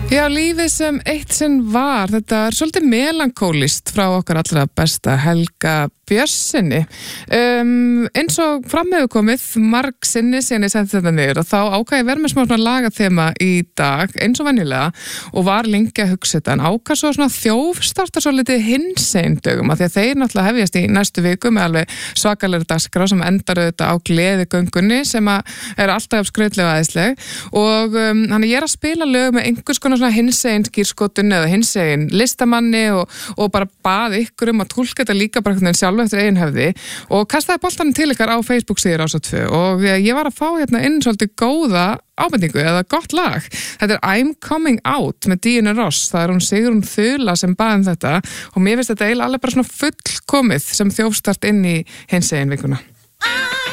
Já, lífið sem eitt sinn var, þetta svolítið melankólist frá okkar allra besta Helga Björnsinni. Eins og fram hefur komið margsinni síðan ég setti þetta niður og þá ákvað ég vera með smá svona lagathema í dag, eins og venjulega, og var lengi að hugsa þetta, en ákvað svo svona þjófstarta svo litið hinsegin dögum, af því að þeir náttúrulega hefjast í næstu viku með alveg svakalegri dagskrá sem endar auðvitað á gleðigöngunni sem er alltaf skrautlega æðisleg og þannig ég er að spila lög með einhvers konar svona hinsegin skírskotun eða hinsegin listamanni og bara bað ykkur að túlka þetta líka bara hvernig sjálf eftir eigin hefði og kastaði boltanum til ykkar á Facebook síður Rás 2 og ég var að fá hérna inn svolítið góða ábendingu eða gott lag. Þetta er I'm Coming Out með Díunu Ross. Það er hún Sigrún Þula sem baði þetta og mér finnst þetta eiginlega alveg bara svona fullkomið sem þjófstart inn í hinsegin vikuna.